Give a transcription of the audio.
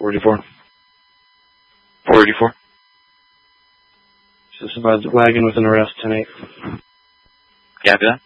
484. 484. Just about wagon with an arrest, 10-8. Copy that.